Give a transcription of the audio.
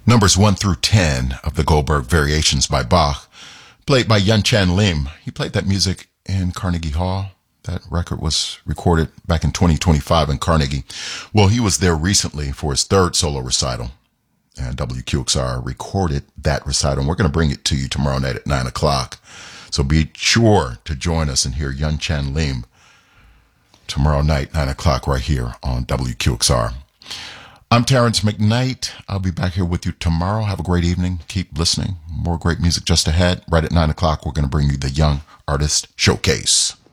Numbers 1 through 10 of the Goldberg Variations by Bach, played by Yun Chan Lim. He played that music in Carnegie Hall. That record was recorded back in 2025 in Carnegie. Well, he was there recently for his third solo recital, and WQXR recorded that recital. And we're going to bring it to you tomorrow night at 9 o'clock. So be sure to join us and hear Yun Chan Lim tomorrow night, 9 o'clock, right here on WQXR. I'm Terrence McKnight. I'll be back here with you tomorrow. Have a great evening. Keep listening. More great music just ahead. Right at 9 o'clock, we're going to bring you the Young Artist Showcase.